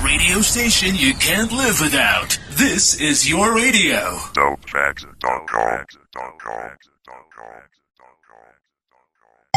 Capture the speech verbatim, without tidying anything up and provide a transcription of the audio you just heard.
radio station you can't live without. This is your radio. Dope Tracks dot com.